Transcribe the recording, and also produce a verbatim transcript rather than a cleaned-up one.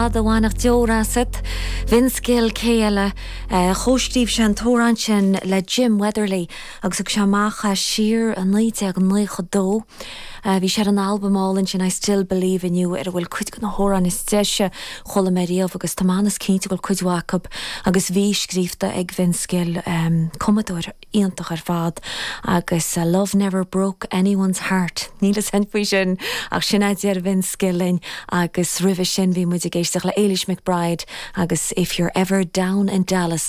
Adháinach deórasad, Vinscil céile, chóistíobh sean tóran sin le Jim Weatherly, agus ag seamacha sir a naite ag naocha dó. Bhí sé an album álinn sin I Still Believe in You ar a bhfuil cuid go na hóran is deise chola mé riamh agus tamánas cínta goil cuid wacab agus bhí scríbhta ag Vinscil um, comadúir íontach ar fad agus uh, Love Never Broke Anyone's Heart. Nílas hen faoi sin ach sin éid ar Vinscilin agus ribh sin bhí muid a géisteach le Eilish McBride agus If You're Ever Down in Dallas